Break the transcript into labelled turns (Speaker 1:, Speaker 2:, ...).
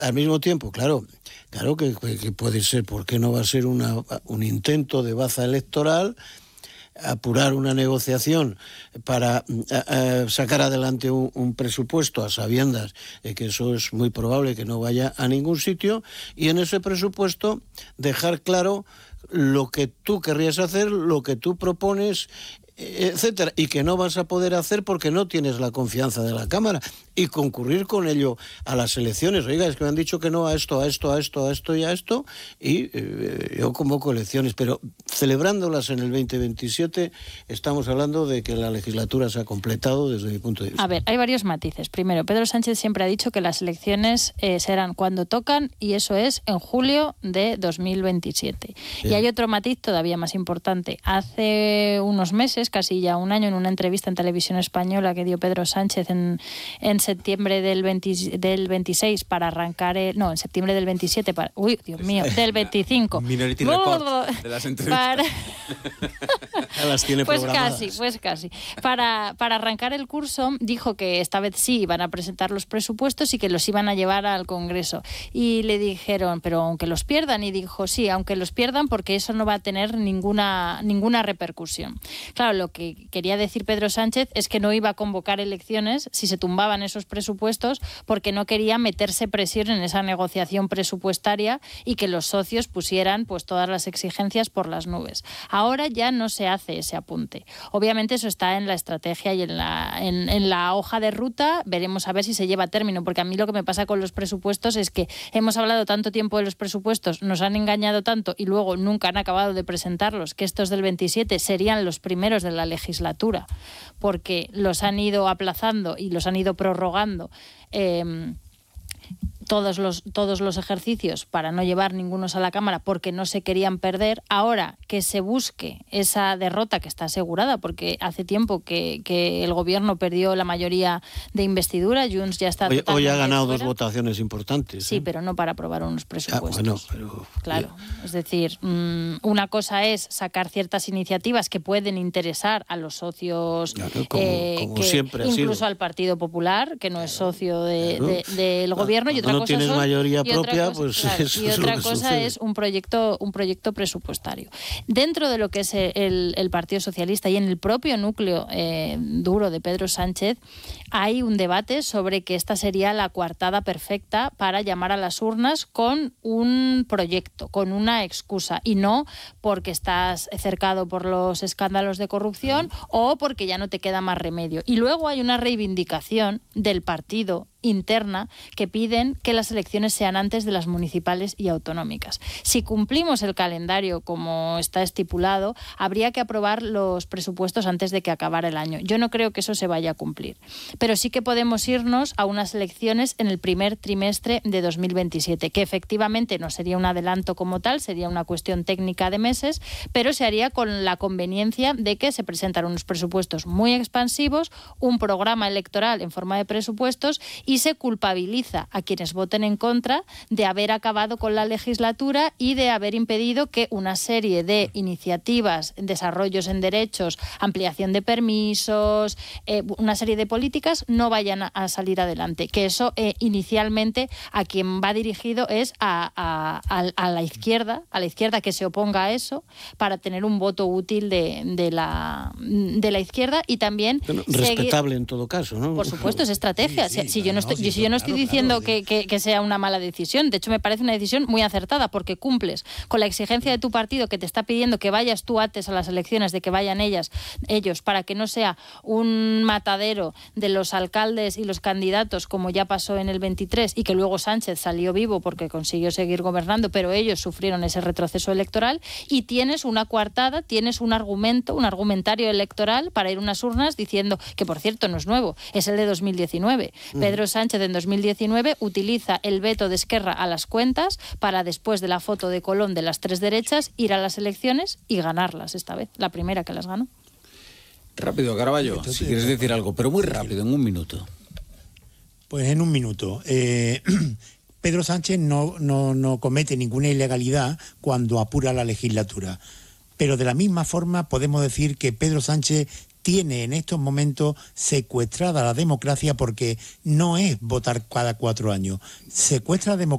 Speaker 1: al mismo tiempo, claro que puede ser, ¿por qué no va a ser un intento de baza electoral? Apurar una negociación para sacar adelante un presupuesto a sabiendas de que eso es muy probable que no vaya a ningún sitio, y en ese presupuesto dejar claro lo que tú querrías hacer, lo que tú propones, etcétera, y que no vas a poder hacer porque no tienes la confianza de la Cámara, y concurrir con ello a las elecciones. Oiga, es que me han dicho que no a esto y a esto, y yo convoco elecciones, pero celebrándolas en el 2027 estamos hablando de que la legislatura se ha completado desde mi punto de vista.
Speaker 2: A ver, hay varios matices. Primero, Pedro Sánchez siempre ha dicho que las elecciones serán cuando tocan, y eso es en julio de 2027. Bien. Y hay otro matiz todavía más importante. Hace unos meses, casi ya un año, en una entrevista en Televisión Española que dio Pedro Sánchez en septiembre del 26 para arrancar en septiembre del 27 para... Uy, Dios mío, del 25.
Speaker 3: Minority Report de las entrevistas.
Speaker 1: Ya las tiene programadas.
Speaker 2: Pues casi. Para arrancar el curso dijo que esta vez sí iban a presentar los presupuestos y que los iban a llevar al Congreso. Y le dijeron, pero aunque los pierdan, y dijo, sí, aunque los pierdan, porque eso no va a tener ninguna repercusión. Claro, lo que quería decir Pedro Sánchez es que no iba a convocar elecciones si se tumbaban esos presupuestos, porque no quería meterse presión en esa negociación presupuestaria y que los socios pusieran pues todas las exigencias por las nubes. Ahora ya no se hace ese apunte. Obviamente eso está en la estrategia y en la hoja de ruta. Veremos a ver si se lleva a término, porque a mí lo que me pasa con los presupuestos es que hemos hablado tanto tiempo de los presupuestos, nos han engañado tanto y luego nunca han acabado de presentarlos, que estos del 27 serían los primeros de la legislatura, porque los han ido aplazando y los han ido prorrogando todos los ejercicios para no llevar ningunos a la Cámara, porque no se querían perder. Ahora que se busque esa derrota que está asegurada, porque hace tiempo que el gobierno perdió la mayoría de investidura, Junts ya está totalmente
Speaker 1: hoy ha ganado
Speaker 2: fuera.
Speaker 1: 2 votaciones importantes.
Speaker 2: Sí, pero no para aprobar unos presupuestos.
Speaker 1: Pero...
Speaker 2: Claro, es decir, una cosa es sacar ciertas iniciativas que pueden interesar a los socios,
Speaker 1: claro, como siempre
Speaker 2: incluso al Partido Popular, que no es socio del gobierno, y otra
Speaker 1: no tienes mayoría propia, pues
Speaker 2: y otra cosa es un proyecto presupuestario. Dentro de lo que es el Partido Socialista y en el propio núcleo duro de Pedro Sánchez, hay un debate sobre que esta sería la coartada perfecta para llamar a las urnas con un proyecto, con una excusa, y no porque estás cercado por los escándalos de corrupción o porque ya no te queda más remedio. Y luego hay una reivindicación del partido interna que piden que las elecciones sean antes de las municipales y autonómicas. Si cumplimos el calendario como está estipulado, habría que aprobar los presupuestos antes de que acabara el año. Yo no creo que eso se vaya a cumplir, pero sí que podemos irnos a unas elecciones en el primer trimestre de 2027, que efectivamente no sería un adelanto como tal, sería una cuestión técnica de meses, pero se haría con la conveniencia de que se presentan unos presupuestos muy expansivos, un programa electoral en forma de presupuestos, y se culpabiliza a quienes voten en contra de haber acabado con la legislatura y de haber impedido que una serie de iniciativas, desarrollos en derechos, ampliación de permisos, una serie de políticas no vayan a salir adelante. Que eso inicialmente a quien va dirigido es a la izquierda que se oponga a eso, para tener un voto útil de la izquierda, y también
Speaker 1: respetable en todo caso, ¿no?
Speaker 2: Por supuesto, es estrategia. Si yo no estoy diciendo que sea una mala decisión, de hecho me parece una decisión muy acertada, porque cumples con la exigencia de tu partido, que te está pidiendo que vayas tú antes a las elecciones, de que vayan ellos, para que no sea un matadero de los alcaldes y los candidatos como ya pasó en el 23, y que luego Sánchez salió vivo porque consiguió seguir gobernando, pero ellos sufrieron ese retroceso electoral. Y tienes una coartada, tienes un argumentario electoral para ir a unas urnas diciendo que, por cierto, no es nuevo, es el de 2019. Pedro Sánchez en 2019 utiliza el veto de Esquerra a las cuentas para, después de la foto de Colón de las 3 derechas, ir a las elecciones y ganarlas esta vez, la primera que las ganó.
Speaker 3: Rápido, Caraballo, si quieres decir algo, pero muy rápido, en un minuto.
Speaker 4: Pues en un minuto. Pedro Sánchez no comete ninguna ilegalidad cuando apura la legislatura, pero de la misma forma podemos decir que Pedro Sánchez tiene en estos momentos secuestrada la democracia, porque no es votar cada 4 años. Secuestra la democracia